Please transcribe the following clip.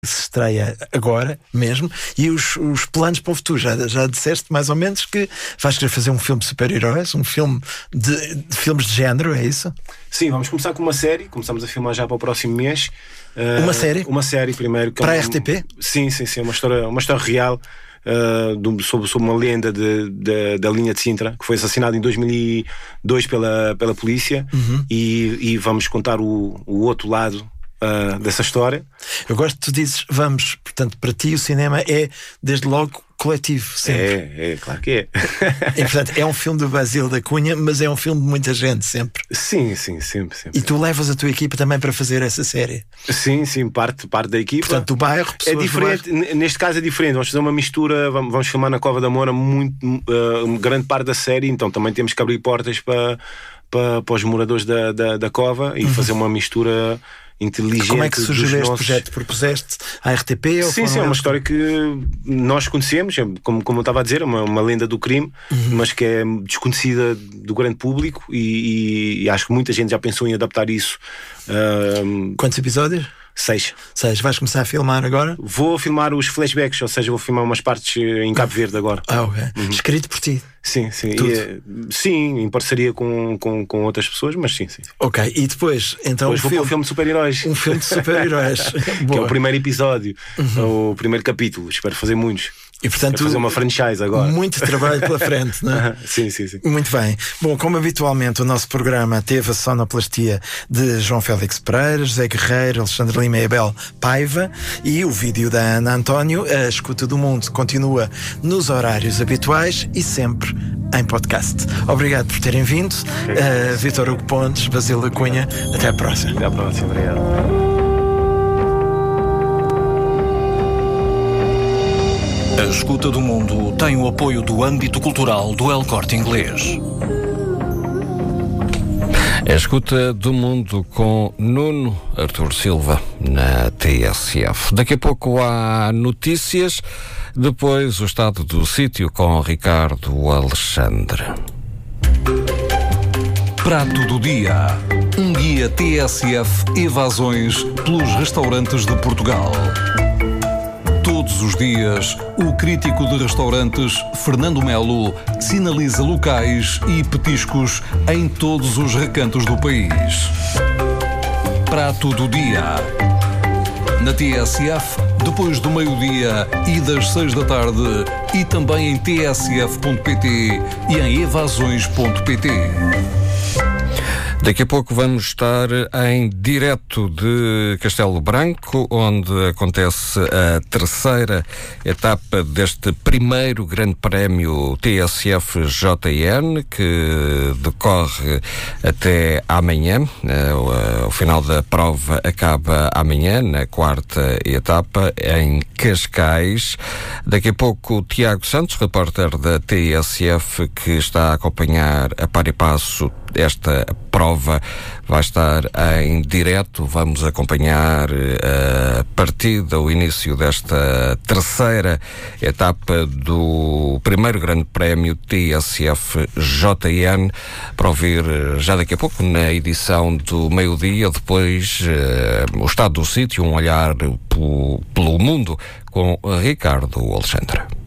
se estreia agora mesmo, e os planos para o futuro. Já disseste mais ou menos que vais querer fazer um filme de super-heróis, um filme de filmes de género, é isso? Sim, vamos começar com uma série. Começamos a filmar já para o próximo mês. Uma série? Uma série primeiro. Para a RTP? Sim, uma história real. Sobre uma lenda da linha de Sintra, que foi assassinada em 2002 pela polícia. E vamos contar o outro lado dessa história. Eu gosto que tu dizes vamos, portanto, para ti o cinema é desde logo coletivo, sempre. É, claro que é. E, portanto, é um filme do Basílio da Cunha, mas é um filme de muita gente, sempre. Sim, sempre. E tu levas a tua equipa também para fazer essa série? Sim, parte da equipa. Portanto, do bairro, é diferente, neste caso é diferente. Vamos fazer uma mistura, vamos filmar na Cova da Moura uma grande parte da série, então também temos que abrir portas para os moradores da Cova e fazer uma mistura inteligente. Como é que surgiu este projeto? Propuseste à RTP? Sim, é uma história que nós conhecemos, como eu estava a dizer, uma lenda do crime, mas que é desconhecida do grande público e acho que muita gente já pensou em adaptar isso. Quantos episódios? 6. Vais começar a filmar agora? Vou filmar os flashbacks, ou seja, vou filmar umas partes em Cabo Verde agora. Ok. Escrito por ti? Sim. Sim, em parceria com outras pessoas, mas sim. Ok, e depois, então vou para um filme de super-heróis. Um filme de super-heróis. Que é o primeiro episódio, o primeiro capítulo. Espero fazer muitos. E, portanto, fazer uma franchise agora. Muito trabalho pela frente, não é? Sim. Muito bem. Bom, como habitualmente o nosso programa teve a sonoplastia de João Félix Pereira, José Guerreiro, Alexandre Lima e Abel Paiva, e o vídeo da Ana António. A Escuta do Mundo continua nos horários habituais e sempre em podcast. Obrigado por terem vindo. Vítor Hugo Pontes, Basílio da Cunha. Até à próxima. Até à próxima. Obrigado. A Escuta do Mundo tem o apoio do âmbito cultural do El Corte Inglês. A Escuta do Mundo com Nuno Artur Silva na TSF. Daqui a pouco há notícias, depois o estado do sítio com Ricardo Alexandre. Prato do Dia. Um guia TSF evasões pelos restaurantes de Portugal. Todos os dias, o crítico de restaurantes Fernando Melo sinaliza locais e petiscos em todos os recantos do país. Prato do Dia. Na TSF, depois do meio-dia e das 6 da tarde, e também em tsf.pt e em evasões.pt. Daqui a pouco vamos estar em direto de Castelo Branco, onde acontece a terceira etapa deste primeiro Grande Prémio TSF-JN, que decorre até amanhã. O final da prova acaba amanhã, na quarta etapa, em Cascais. Daqui a pouco o Tiago Santos, repórter da TSF, que está a acompanhar a par e passo esta prova, vai estar em direto. Vamos acompanhar a partida, o início desta terceira etapa do primeiro Grande Prémio TSF-JN, para ouvir já daqui a pouco na edição do meio-dia. Depois o estado do sítio, um olhar pelo mundo com Ricardo Alexandre.